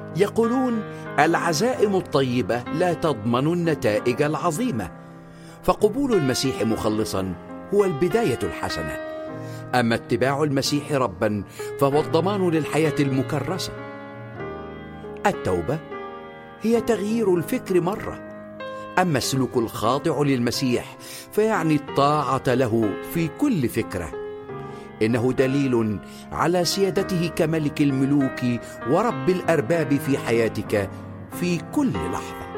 يقولون العزائم الطيبة لا تضمن النتائج العظيمة، فقبول المسيح مخلصا هو البداية الحسنة، أما اتباع المسيح ربا فهو الضمان للحياة المكرسة. التوبة هي تغيير الفكر مرة، أما السلوك الخاضع للمسيح فيعني الطاعة له في كل فكرة. إنه دليل على سيادته كملك الملوك ورب الأرباب في حياتك في كل لحظة.